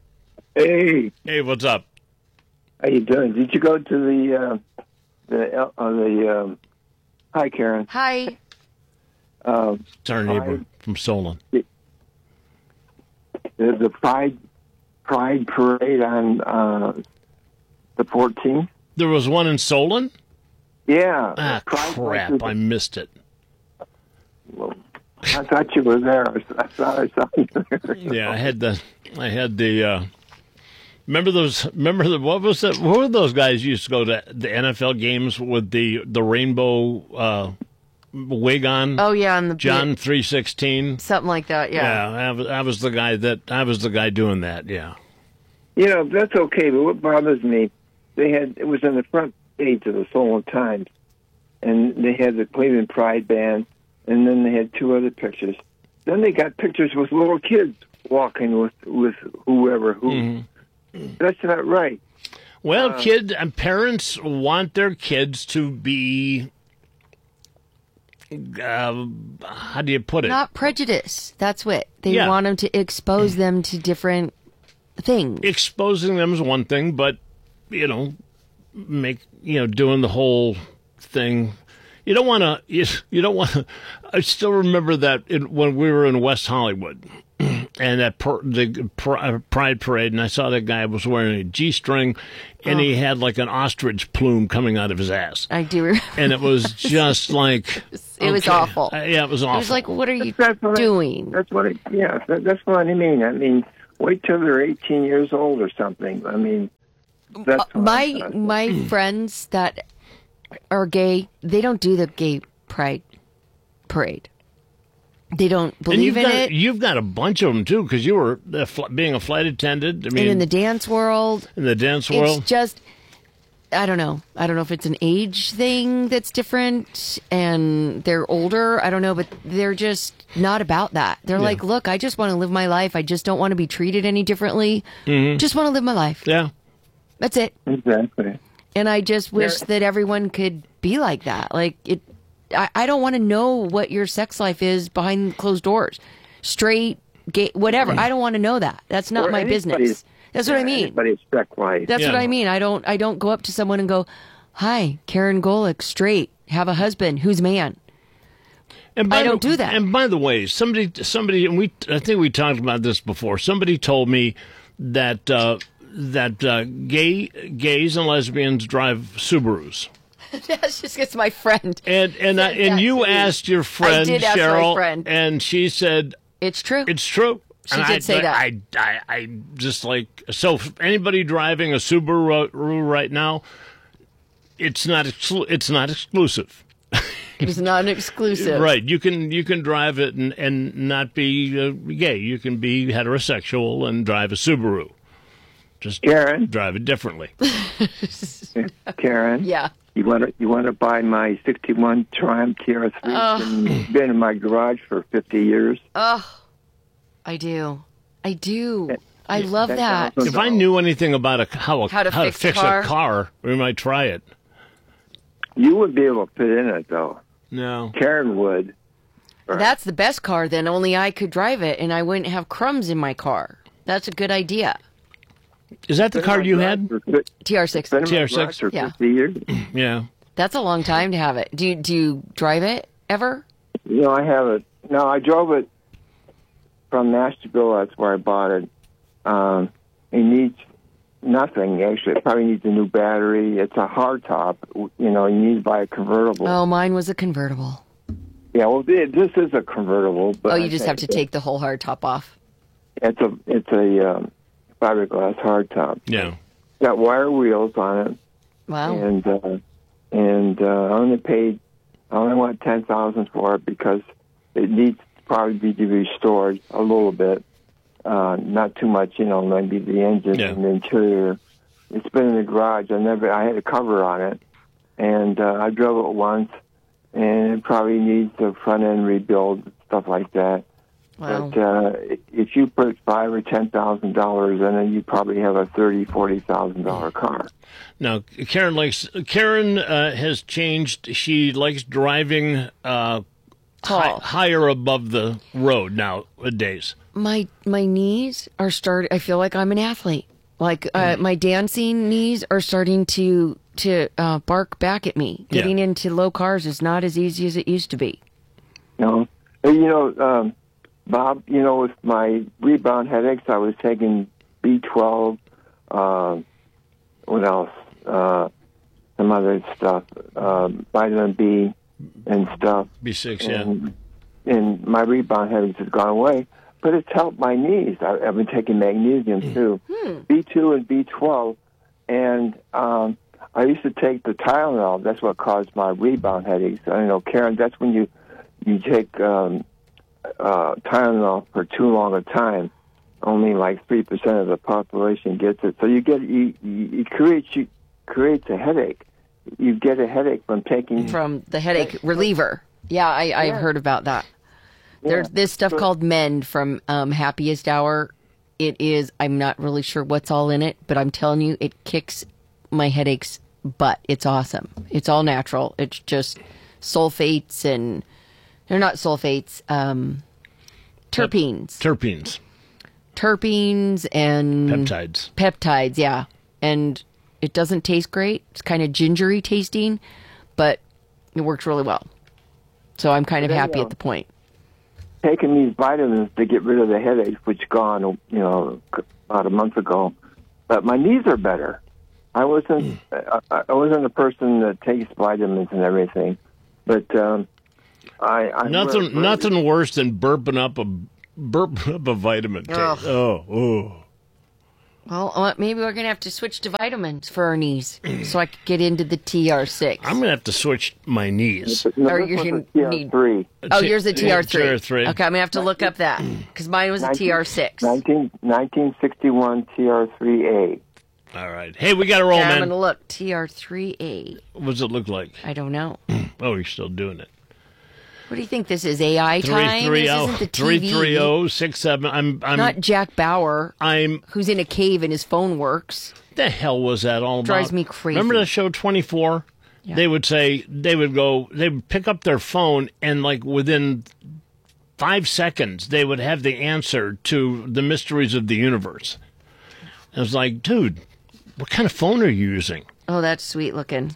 Hey. Hey, what's up? How you doing? Did you go to the uh, the uh, the um, hi Karen? Hi. Um, it's our neighbor I, from Solon. The, the Pride Pride Parade on uh, the fourteenth. There was one in Solon. Yeah. Ah, Pride crap! was, I missed it. Well, I thought you were there. I thought I saw you there. Yeah, I had the I had the. Uh, Remember those? Remember the what was that? What were those guys who used to go to the N F L games with the the rainbow uh, wig on? Oh yeah, on the John three sixteen, something like that. Yeah, yeah. I was, I was the guy that I was the guy doing that. Yeah. You know that's okay, but what bothers me, they had it was on the front page of the Solon Times, and they had the Cleveland Pride band, and then they had two other pictures. Then they got pictures with little kids walking with with whoever who. Mm-hmm. That's not right. Well, uh, kids and parents want their kids to be, uh, how do you put it? Not prejudice. That's what they yeah. want them to expose them to different things. Exposing them is one thing, but you know, make you know doing the whole thing. You don't want to. You, you don't want to. I still remember that in, when we were in West Hollywood. And at per, the Pride Parade, and I saw that guy was wearing a G-string, and oh. he had like an ostrich plume coming out of his ass. I do remember. And it was just like... It okay. was awful. Uh, yeah, it was awful. It was like, what are you that's what doing? I, that's what I, yeah, that, that's what I mean. I mean, wait till they're eighteen years old or something. I mean, that's uh, my my friends that are gay, they don't do the gay Pride Parade. They don't believe in got, it. You've got a bunch of them, too, because you were uh, fl- being a flight attendant. I mean, and in the dance world. In the dance world. It's just, I don't know. I don't know if it's an age thing that's different and they're older. I don't know, but they're just not about that. They're yeah. like, look, I just want to live my life. I just don't want to be treated any differently. Mm-hmm. Just want to live my life. Yeah. That's it. Exactly. And I just wish yeah. that everyone could be like that. Like, it. I, I don't want to know what your sex life is behind closed doors. Straight, gay, whatever. I don't want to know that. That's not or my business. That's yeah, what I mean. Anybody's sex life. That's yeah. what I mean. I don't I don't go up to someone and go, "Hi, Karen Golick, straight, have a husband who's man." And by I don't the, do that. And by the way, somebody somebody and we I think we talked about this before. Somebody told me that uh, that uh, gay gays and lesbians drive Subarus. That's just it's my friend. And and I, and you asked your friend I did ask Cheryl, my friend. and she said it's true. It's true. She and did I, say that. I, I I just like so. Anybody driving a Subaru right now, it's not exclu- it's not exclusive. It's not an exclusive. Right. You can you can drive it and, and not be uh, gay. You can be heterosexual and drive a Subaru. Just Karen, drive it differently. Karen, Yeah. you want to you want to buy my sixty-one Triumph T R three? Oh. It's been in my garage for fifty years. Oh, I do. I do. I love Ten that. thousand If I knew anything about a, how, a, How to fix a car. a car, we might try it. You would be able to fit in it, though. No. Karen would. That's the best car, then. Only I could drive it, and I wouldn't have crumbs in my car. That's a good idea. Is that the car you had? T R six. Been in my T R garage six? for Yeah. fifty years. Yeah. That's a long time to have it. Do you, do you drive it ever? You know, I have it. No, I drove it from Nashville. That's where I bought it. Um, it needs nothing, actually. It probably needs a new battery. It's a hardtop. You know, you need to buy a convertible. Oh, mine was a convertible. Yeah, well, it, this is a convertible. But Oh, you I just think have to take the whole hard top off. It's a it's a um, fiberglass hardtop. Yeah. Got wire wheels on it, Wow. and uh, and uh, I only paid. I only want ten thousand for it because it needs probably be to be restored a little bit. Uh, not too much, you know, maybe the engine Yeah. and the interior. It's been in the garage. I never. I had a cover on it, and uh, I drove it once, and it probably needs a front end rebuild, stuff like that. Wow. But uh, if you put five or ten thousand dollars in it, you probably have a thirty, forty thousand dollar car. Now, Karen likes. Karen uh, has changed. She likes driving uh, hi- Tall. higher above the road nowadays. My my knees are start. I feel like I'm an athlete. Like uh, my dancing knees are starting to to uh, bark back at me. Yeah. Getting into low cars is not as easy as it used to be. You know, And, you know, um, Bob. You know, with my rebound headaches, I was taking B twelve. Uh, what else? Uh, some other stuff, uh, vitamin B and stuff. B six, yeah. And, and my rebound headaches has gone away. But it's helped my knees. I, I've been taking magnesium, too. B two and B twelve. And um, I used to take the Tylenol. That's what caused my rebound headaches. I know, Karen, that's when you, you take um, uh, Tylenol for too long a time. Only like three percent of the population gets it. So you get you, you, it creates, you, creates a headache. You get a headache from taking... From the headache reliever. Yeah, I, I've Yeah. heard about that. There's this stuff called Mend from um, Happiest Hour. It is, I'm not really sure what's all in it, but I'm telling you, it kicks my headaches butt. It's awesome. It's all natural. It's just sulfates and, they're not sulfates, um, terpenes. Terpenes. Terpenes and... Peptides. Peptides, yeah. And it doesn't taste great. It's kind of gingery tasting, but it works really well. So I'm kind of There you happy go. at the point. taking these vitamins to get rid of the headaches, which gone, you know, about a month ago. But my knees are better. I wasn't, I, I wasn't a person that takes vitamins and everything, but um, I, I Nothing, really- nothing worse than burping up a burping up a vitamin. Taste. Ugh. Oh, oh. Well, uh, maybe we're going to have to switch to vitamins for our knees so I could get into the T R six. I'm gonna have to switch my knees. No, Or this you're was gonna a T R need- three. Oh, yours a T R three. T R three. Okay, I'm going to have to look up that because mine was a T R six. nineteen, nineteen sixty-one T R three A. All right. Hey, we got to roll, Yeah, I'm man. going to look. T R three A. What does it look like? I don't know. Oh, you're still doing it. What do you think this is? A I time? Three three This zero isn't the T three V. three zero six seven. I'm I'm Not Jack Bauer, I'm. who's in a cave and his phone works. The hell was that all about? Drives me crazy. Remember the show twenty-four? Yeah. They would say they would go. They would pick up their phone and like within five seconds they would have the answer to the mysteries of the universe. I was like, dude, what kind of phone are you using? Oh, that's sweet looking.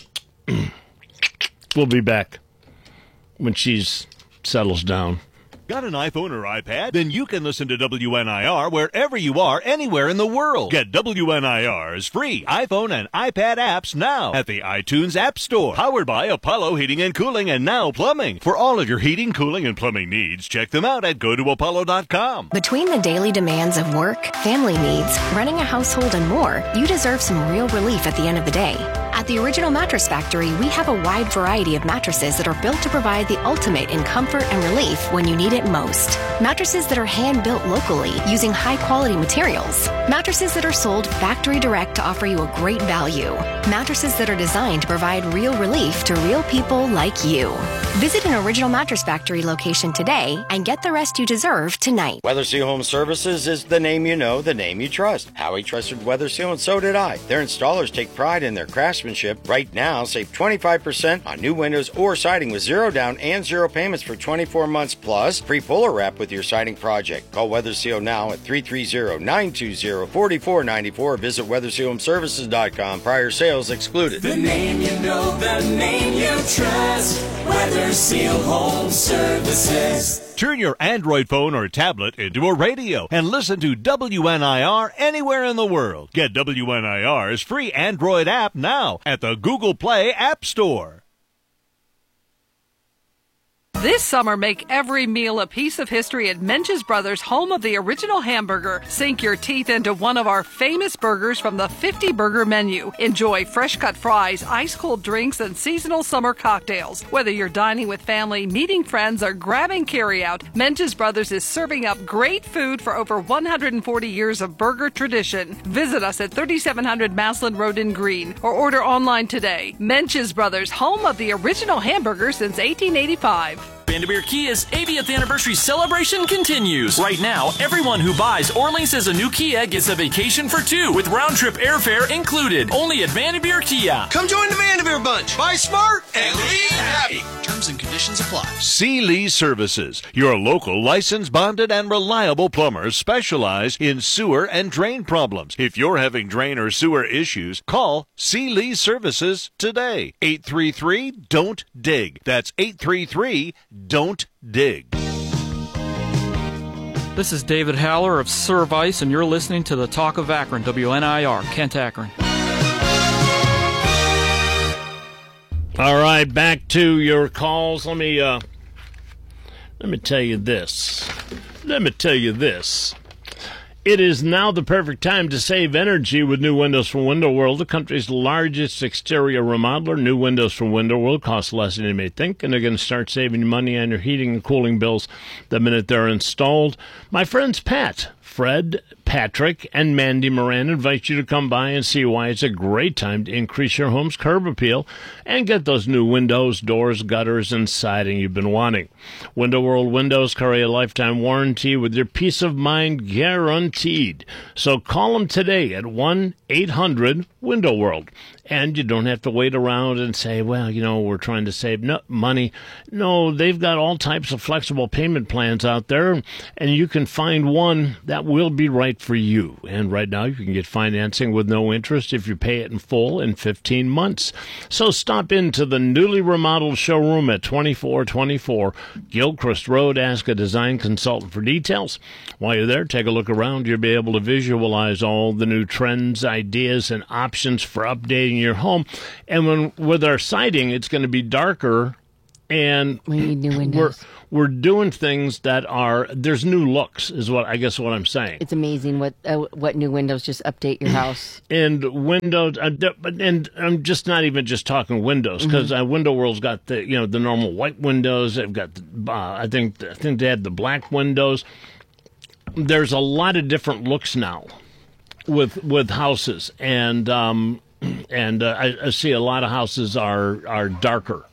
We'll be back when she's settles down. Got an iPhone or iPad? Then you can listen to W N I R wherever you are, anywhere in the world. Get W N I R's free iPhone and iPad apps now at the iTunes App Store. Powered by Apollo Heating and Cooling and Now Plumbing. For all of your heating, cooling, and plumbing needs, check them out at go to apollo dot com. Between the daily demands of work, family needs, running a household, and more, you deserve some real relief at the end of the day. At the Original Mattress Factory, we have a wide variety of mattresses that are built to provide the ultimate in comfort and relief when you need it most. Mattresses that are hand-built locally using high-quality materials. Mattresses that are sold factory direct to offer you a great value. Mattresses that are designed to provide real relief to real people like you. Visit an Original Mattress Factory location today and get the rest you deserve tonight. WeatherSeal Home Services is the name you know, the name you trust. Howie trusted WeatherSeal, and so did I. Their installers take pride in their craftsmanship. Right now, save twenty-five percent on new windows or siding with zero down and zero payments for twenty-four months, plus free puller wrap with your siding project. Call WeatherSeal now at three three zero, nine two zero, four four nine four. Visit weather seal home services dot com. Prior sales excluded. The name you know, the name you trust. WeatherSeal Home Services. Turn your Android phone or tablet into a radio and listen to W N I R anywhere in the world. Get W N I R's free Android app now at the Google Play App Store. This summer, make every meal a piece of history at Mench's Brothers, home of the original hamburger. Sink your teeth into one of our famous burgers from the fifty burger menu. Enjoy fresh-cut fries, ice-cold drinks, and seasonal summer cocktails. Whether you're dining with family, meeting friends, or grabbing carryout, Mench's Brothers is serving up great food for over one hundred forty years of burger tradition. Visit us at thirty-seven hundred Maslin Road in Greene or order online today. Mench's Brothers, home of the original hamburger since eighteen eighty-five. Vandermeer Kia's eightieth anniversary celebration continues. Right now, everyone who buys or leases a new Kia gets a vacation for two with round-trip airfare included. Only at Vandermeer Kia. Come join the Vandermeer Bunch. Buy smart and leave happy. Terms and conditions apply. C. Lee Services, your local licensed, bonded, and reliable plumbers specialize in sewer and drain problems. If you're having drain or sewer issues, call C. Lee Services today. eight three three, don't dig. That's eight three three, don't dig. This is David Haller of Service, and you're listening to the Talk of Akron, W N I R, Kent, Akron. All right, back to your calls. Let me uh, let me tell you this. Let me tell you this. It is now the perfect time to save energy with new windows from Window World, the country's largest exterior remodeler. New windows from Window World cost less than you may think, and they're going to start saving money on your heating and cooling bills the minute they're installed. My friends Pat, Fred, Patrick, and Mandy Moran invite you to come by and see why it's a great time to increase your home's curb appeal and get those new windows, doors, gutters, and siding you've been wanting. Window World windows carry a lifetime warranty with your peace of mind guaranteed. So call them today at one eight hundred window world. And you don't have to wait around and say, well, you know, we're trying to save no money. No, they've got all types of flexible payment plans out there, and you can find one that will be right for you. And right now you can get financing with no interest if you pay it in full in fifteen months. So stop into the newly remodeled showroom at twenty-four twenty-four Gilchrist Road. Ask a design consultant for details. While you're there, take a look around. You'll be able to visualize all the new trends, ideas, and options for updating your home. And when with our siding, it's going to be darker, and we need new windows. We're, we're doing things that are, there's new looks, is what I guess what I'm saying. It's amazing what uh, what new windows just update your house. And windows, uh, and I'm just not even just talking windows, because mm-hmm. uh, Window World's got the you know the normal white windows. They've got, uh, I think I think they had the black windows. There's a lot of different looks now with with houses, and um, and uh, I, I see a lot of houses are are darker,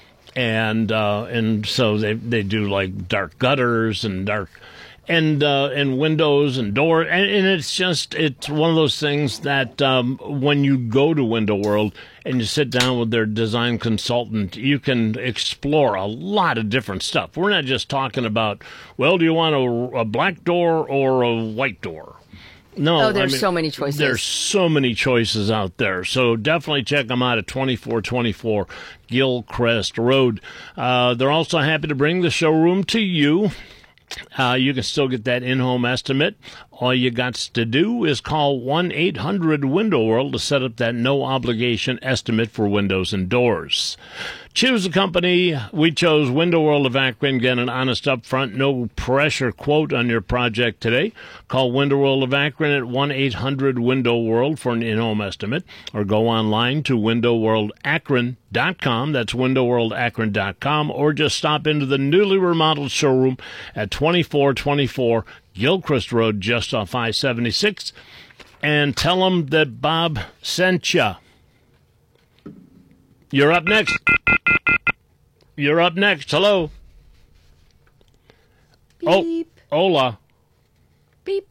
and uh, and so they they do like dark gutters and dark and uh, and windows and doors, and, and it's just it's one of those things that um, when you go to Window World and you sit down with their design consultant, you can explore a lot of different stuff. We're not just talking about, well, do you want a, a black door or a white door? No, oh, there's I mean, so many choices. There's so many choices out there. So definitely check them out at twenty-four twenty-four Gilchrist Road. Uh, they're also happy to bring the showroom to you. Uh, you can still get that in-home estimate. All you got to do is call one eight hundred window world to set up that no-obligation estimate for windows and doors. Choose a company. We chose Window World of Akron. Get an honest, upfront, no pressure quote on your project today. Call Window World of Akron at one eight hundred window world for an in-home estimate, or go online to window world akron dot com. That's window world akron dot com, or just stop into the newly remodeled showroom at twenty-four twenty-four Gilchrist Road, just off I seventy-six, and tell them that Bob sent you. You're up next. You're up next. Hello. Beep. Oh, hola. Beep.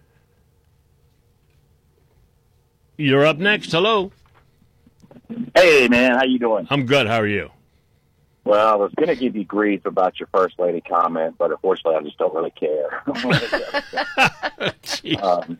You're up next. Hello. Hey, man, how you doing? I'm good. How are you? Well, I was going to give you grief about your first lady comment, but unfortunately, I just don't really care. um,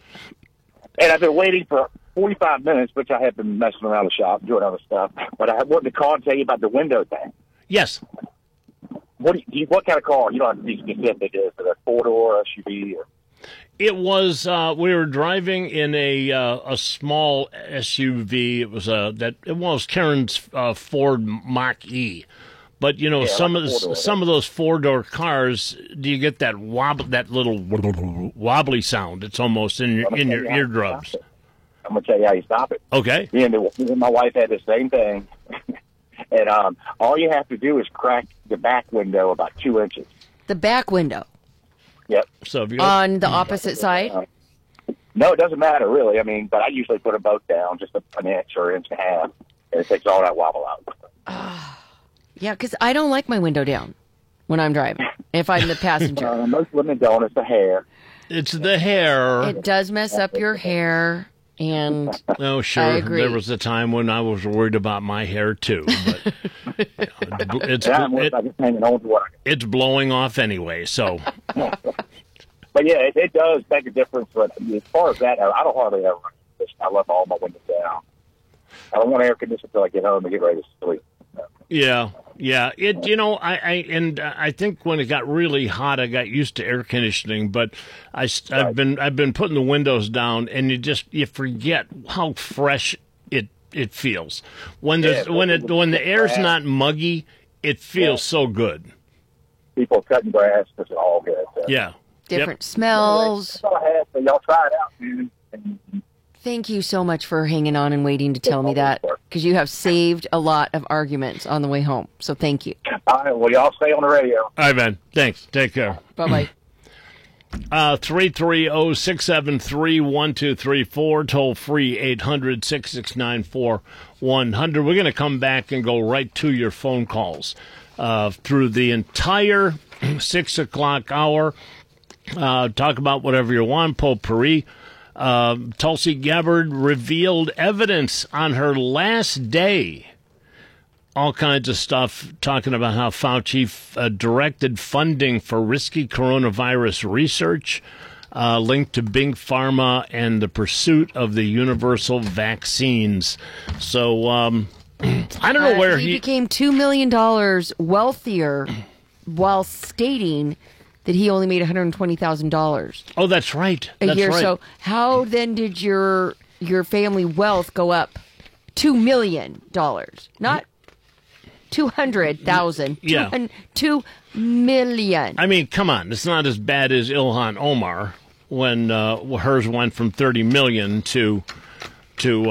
and I've been waiting for forty-five minutes, which I have been messing around the shop, doing other stuff. But I wanted to call and tell you about the window thing. Yes. What do you, do you, what kind of car? You don't have to be specific. Is it a four-door S U V? Or? It was. Uh, we were driving in a uh, a small S U V. It was a that it was Karen's uh, Ford Mach-E. But you know, yeah, some like of the, some of those four door cars, do you get that wobble, that little wobbly sound? It's almost in your in your eardrums. I'm gonna tell you how you stop it. Okay. Me and, the, me and my wife had the same thing, and um, all you have to do is crack the back window about two inches. The back window. Yep. So if you on the opposite side. Uh, no, it doesn't matter really. I mean, but I usually put them both down just a, an inch or an inch and a half, and it takes all that wobble out. Uh, yeah, because I don't like my window down when I'm driving. If I'm the passenger, uh, most women don't. It's the hair. It's the hair. It does mess up your hair. And oh, sure. I agree. There was a time when I was worried about my hair too, but it's yeah, it, hanging on to work. It's blowing off anyway. So, but yeah, it, it does make a difference. But as far as that, I don't hardly ever. I love all my windows down. I don't want air conditioning until I get home and get ready to sleep. Yeah, yeah. It, you know, I, I and I think when it got really hot, I got used to air conditioning. But I, I've been, I've been putting the windows down, and you just you forget how fresh it it feels when there's yeah, when it when the air's not muggy. It feels yeah. so good. People cutting grass, it's all good. So. Yeah, different yep. smells. Anyway, so y'all try it out, dude. And, Thank you so much for hanging on and waiting to tell me that, because you have saved a lot of arguments on the way home. So thank you. All right, well, y'all stay on the radio. All right, man. Thanks. Take care. Bye-bye. Uh, three three zero, six seven three, one two three four, toll free eight hundred, six six nine, four one zero zero. We're going to come back and go right to your phone calls uh, through the entire six o'clock hour. Uh, talk about whatever you want, potpourri. Uh, Tulsi Gabbard revealed evidence on her last day. All kinds of stuff talking about how Fauci uh, directed funding for risky coronavirus research uh, linked to Big Pharma and the pursuit of the universal vaccines. So um, I don't know uh, where he, he became two million dollars wealthier while stating that he only made one hundred twenty thousand dollars. Oh, that's right. A that's year. Right. So how then did your your family wealth go up two million dollars? Not two hundred thousand. Yeah. Two million. I mean, come on. It's not as bad as Ilhan Omar when uh, hers went from thirty million to to